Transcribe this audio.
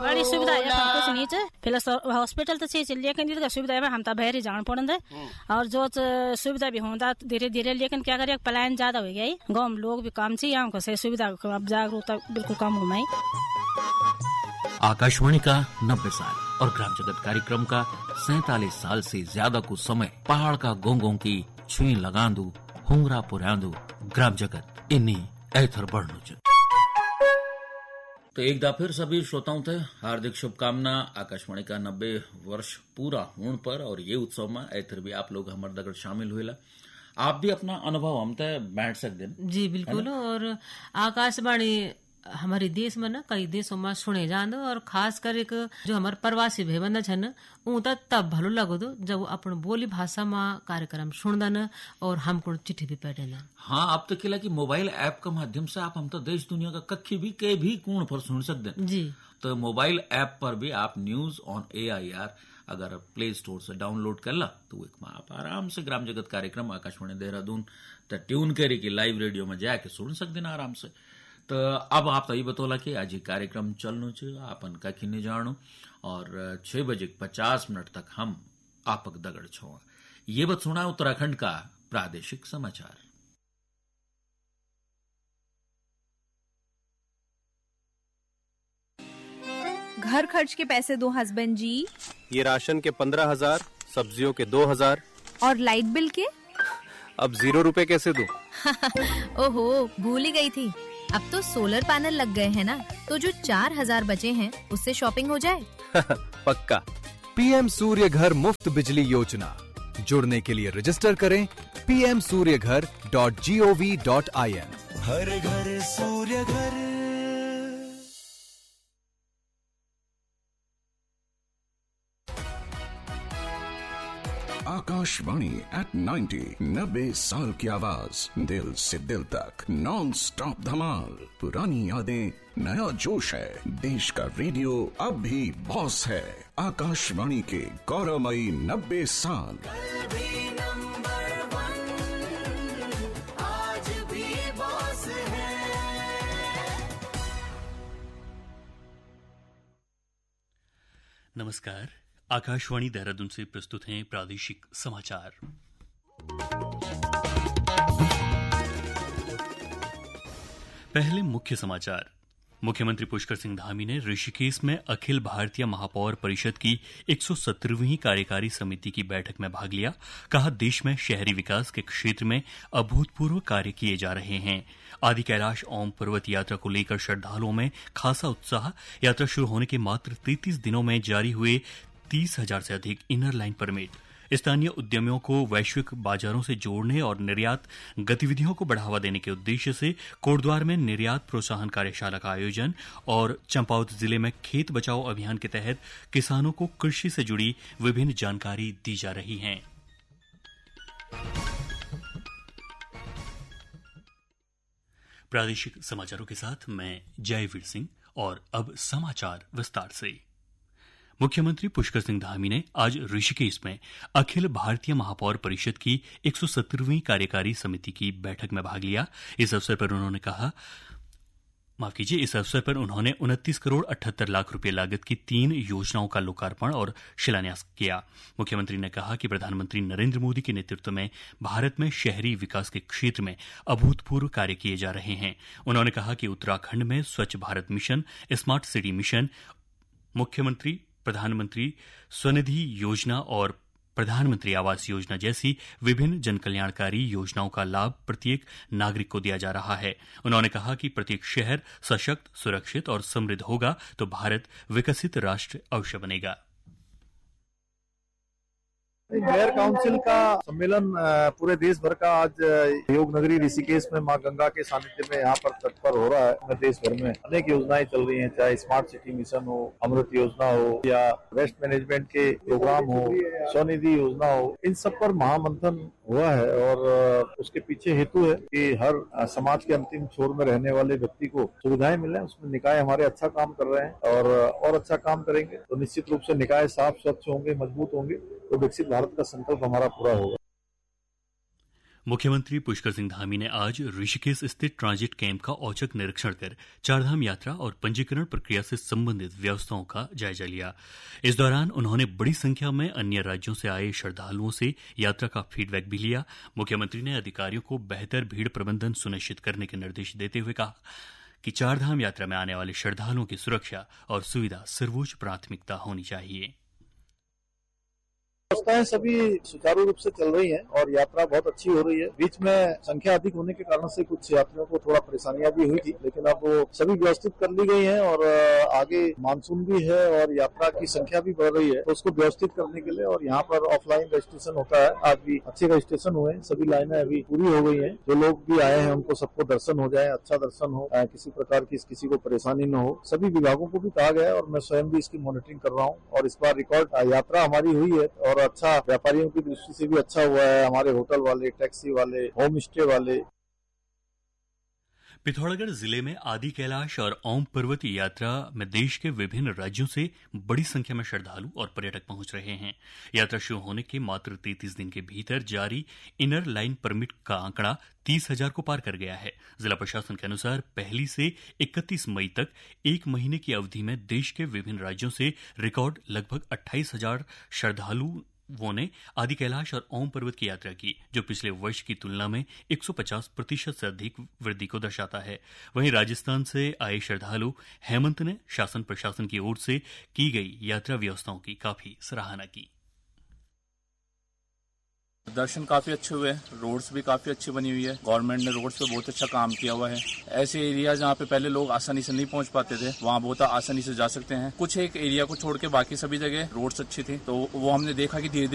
बड़ी सुविधा है कुछ नहीं च फिर हॉस्पिटल तो चाहिए लेकिन इधर सुविधा है हम तो बाहर ही जाना पड़ता और जो सुविधा भी होता धीरे धीरे लेकिन क्या करें पलायन ज्यादा हो गया गाँव में लोग भी कम चाहिए हमको से सुविधा जागरूकता बिल्कुल कम हो गई। आकाशवाणी का 90 साल और ग्राम जगत कार्यक्रम का 47 साल से ज्यादा कुछ समय पहाड़ का गोंगों की छुई लगांदू हुंगरा पुरांदू ग्राम जगत इन्हीं ऐथर बढ़नु। तो एक बार फिर सभी श्रोताओं थे हार्दिक शुभकामना आकाशवाणी का 90 वर्ष पूरा होने पर और ये उत्सव में ऐथर भी आप लोग हमारे दगड़ शामिल हुए। आप भी अपना अनुभव हम तय बांट सकते जी बिल्कुल। और आकाशवाणी हमारे देश में ना कई देशों में सुने जान और खास कर एक जो हमारे प्रवासी भाई बंदा छन ऊ तब भलो लगो दो जब अपन बोली भाषा में कार्यक्रम सुनदा न और हमको चिट्ठी भी पढ़े न। हाँ अब तो केला कि मोबाइल ऐप के माध्यम से आप हम तो देश दुनिया का कखी भी के भी कोण पर सुन सकते जी। तो मोबाइल ऐप पर भी आप न्यूज ऑन AIR अगर प्ले स्टोर से डाउनलोड कर ला तो एक में आप आराम से ग्राम जगत कार्यक्रम आकाशवाणी देहरादून तो ट्यून करी कि लाइव रेडियो में जाके सुन सकते ना आराम से। तो अब आप तो बतौला कि आज कार्यक्रम चलनो आपन का खिने जानो और 6:50 तक हम आपक दगड़ छो। ये बत सुना उत्तराखंड का प्रादेशिक समाचार। घर खर्च के पैसे दो हस्बैंड जी। ये राशन के 15,000, सब्जियों के 2,000 और लाइट बिल के अब 0 रुपए कैसे दूं? ओहो भूल ही गई थी। अब तो सोलर पैनल लग गए हैं ना तो जो 4,000 बचे हैं उससे शॉपिंग हो जाए। पक्का। PM सूर्य घर मुफ्त बिजली योजना जुड़ने के लिए रजिस्टर करें pmsuryaghar.gov.in। हर घर सूर्य घर। आकाशवाणी at 90 90 साल की आवाज दिल से दिल तक नॉन स्टॉप धमाल। पुरानी यादें नया जोश है। देश का रेडियो अब भी बॉस है। आकाशवाणी के गौरवमयी 90 साल। कल भी नंबर 1 आज भी बॉस है। नमस्कार। आकाशवाणी देहरादून से प्रस्तुत हैं प्रादेशिक समाचार। पहले मुख्य समाचार। मुख्यमंत्री पुष्कर सिंह धामी ने ऋषिकेश में अखिल भारतीय महापौर परिषद की 117वीं कार्यकारी समिति की बैठक में भाग लिया। कहा देश में शहरी विकास के क्षेत्र में अभूतपूर्व कार्य किए जा रहे हैं। आदि कैलाश ओम पर्वत यात्रा को लेकर श्रद्धालुओं में खासा उत्साह। यात्रा शुरू होने के मात्र 33 दिनों में जारी हुए 30,000 से अधिक इनर लाइन परमिट। स्थानीय उद्यमियों को वैश्विक बाजारों से जोड़ने और निर्यात गतिविधियों को बढ़ावा देने के उद्देश्य से कोटद्वार में निर्यात प्रोत्साहन कार्यशाला का आयोजन और चंपावत जिले में खेत बचाओ अभियान के तहत किसानों को कृषि से जुड़ी विभिन्न जानकारी दी जा रही है। प्रादेशिक समाचारों के साथ मैं जयवीर सिंह और अब समाचार विस्तार से। मुख्यमंत्री पुष्कर सिंह धामी ने आज ऋषिकेश में अखिल भारतीय महापौर परिषद की 117वीं कार्यकारी समिति की बैठक में भाग लिया। इस अवसर पर उन्होंने 29 करोड़ 78 लाख रुपए लागत की 3 योजनाओं का लोकार्पण और शिलान्यास किया। मुख्यमंत्री ने कहा कि प्रधानमंत्री नरेंद्र मोदी के नेतृत्व में भारत में शहरी विकास के क्षेत्र में अभूतपूर्व कार्य किए जा रहे हैं। उन्होंने कहा कि उत्तराखंड में स्वच्छ Bharat mission, smart city mission, मुख्यमंत्री प्रधानमंत्री स्वनिधि योजना और प्रधानमंत्री आवास योजना जैसी विभिन्न जनकल्याणकारी योजनाओं का लाभ प्रत्येक नागरिक को दिया जा रहा है। उन्होंने कहा कि प्रत्येक शहर सशक्त, सुरक्षित और समृद्ध होगा तो भारत विकसित राष्ट्र अवश्य बनेगा। मेयर काउंसिल का सम्मेलन पूरे देश भर का आज योग नगरी ऋषिकेश में मां गंगा के सानिध्य में यहाँ पर तत्पर हो रहा है। देश भर में अनेक योजनाएं चल रही हैं, चाहे स्मार्ट सिटी मिशन हो, अमृत योजना हो या वेस्ट मैनेजमेंट के प्रोग्राम हो, स्वनिधि योजना हो, इन सब पर महामंथन हुआ है और उसके पीछे हेतु है कि हर समाज के अंतिम छोर में रहने वाले व्यक्ति को सुविधाएं मिले। उसमें निकाय हमारे अच्छा काम कर रहे हैं और अच्छा काम करेंगे तो निश्चित रूप से निकाय साफ स्वच्छ होंगे, मजबूत होंगे तो विकसित भारत का संकल्प हमारा पूरा होगा। मुख्यमंत्री पुष्कर सिंह धामी ने आज ऋषिकेश स्थित ट्रांजिट कैंप का औचक निरीक्षण कर चारधाम यात्रा और पंजीकरण प्रक्रिया से संबंधित व्यवस्थाओं का जायजा लिया। इस दौरान उन्होंने बड़ी संख्या में अन्य राज्यों से आए श्रद्धालुओं से यात्रा का फीडबैक भी लिया। मुख्यमंत्री ने अधिकारियों को बेहतर भीड़ प्रबंधन सुनिश्चित करने के निर्देश देते हुए कहा कि चारधाम यात्रा में आने वाले श्रद्धालुओं की सुरक्षा और सुविधा सर्वोच्च प्राथमिकता होनी चाहिए। व्यवस्थाएं सभी सुचारू रूप से चल रही हैं और यात्रा बहुत अच्छी हो रही है। बीच में संख्या अधिक होने के कारण से कुछ यात्रियों को थोड़ा परेशानियां भी हुई थी, लेकिन अब वो सभी व्यवस्थित कर ली गई हैं और आगे मानसून भी है और यात्रा की संख्या भी बढ़ रही है, तो उसको व्यवस्थित करने के लिए और यहाँ पर ऑफलाइन रजिस्ट्रेशन होता है। आज भी अच्छे रजिस्ट्रेशन हुए, सभी लाइनें अभी पूरी हो गई हैं। जो लोग भी आए हैं उनको सबको दर्शन हो जाए, अच्छा दर्शन हो, किसी प्रकार की किसी को परेशानी न हो। सभी विभागों को भी कहा गया है और मैं स्वयं भी इसकी मॉनिटरिंग कर रहा हूँ और इस बार रिकॉर्ड यात्रा हमारी हुई है और अच्छा व्यापारियों की दृष्टि से भी अच्छा हुआ है। हमारे होटल वाले, टैक्सी वाले, होम स्टे वाले। पिथौरागढ़ जिले में आदि कैलाश और ओम पर्वत यात्रा में देश के विभिन्न राज्यों से बड़ी संख्या में श्रद्धालु और पर्यटक पहुंच रहे हैं। यात्रा शुरू होने के मात्र 33 दिन के भीतर जारी इनर लाइन परमिट का आंकड़ा 30,000 को पार कर गया है। जिला प्रशासन के अनुसार पहली से 31 मई तक एक महीने की अवधि में देश के विभिन्न राज्यों से रिकॉर्ड लगभग 28,000 श्रद्धालुओं ने आदि कैलाश और ओम पर्वत की यात्रा की, जो पिछले वर्ष की तुलना में 150% से अधिक वृद्धि को दर्शाता है। वहीं राजस्थान से आए श्रद्धालु हेमंत ने शासन प्रशासन की ओर से की गई यात्रा व्यवस्थाओं की काफी सराहना की। दर्शन काफी अच्छे हुए, रोड्स भी काफी अच्छी बनी हुई है। गवर्नमेंट ने रोड्स पे बहुत अच्छा काम किया हुआ है। ऐसे एरिया जहाँ पे पहले लोग आसानी से नहीं पहुँच पाते थे, वहाँ बहुत आसानी से जा सकते हैं। कुछ एक एरिया को छोड़ के बाकी सभी जगह रोड्स अच्छी थी, तो वो हमने देखा कि धीरे